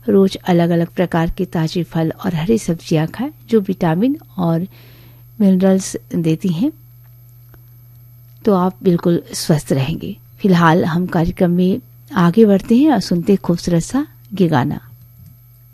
रोज अलग अलग प्रकार के ताजे फल और हरी सब्जियां खाएं जो विटामिन और मिनरल्स देती हैं, तो आप बिल्कुल स्वस्थ रहेंगे। फिलहाल हम कार्यक्रम में आगे बढ़ते हैं और सुनते खूबसूरत सा ये गाना।